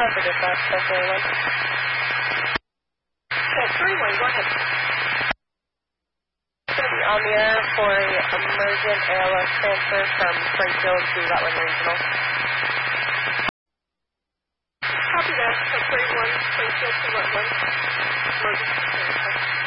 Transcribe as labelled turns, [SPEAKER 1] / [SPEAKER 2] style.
[SPEAKER 1] Positive, that's definitely one.
[SPEAKER 2] Okay, 31, go ahead.
[SPEAKER 1] On the air for a emergent ALS transfer from Springfield to Rutland Regional.
[SPEAKER 2] Copy that. So 31, Springfield to Rutland. Emergency transfer.